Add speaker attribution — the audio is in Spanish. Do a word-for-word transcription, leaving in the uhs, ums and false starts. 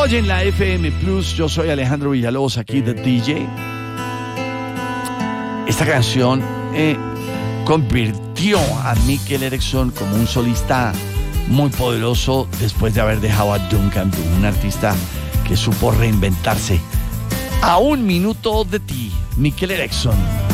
Speaker 1: Oyen la F M Plus, yo soy Alejandro Villalobos, aquí de D J. Esta canción eh, convirtió a Mikel Eriksson como un solista muy poderoso después de haber dejado a Duncan Du, un artista que supo reinventarse. A un minuto de ti, Mikel Eriksson.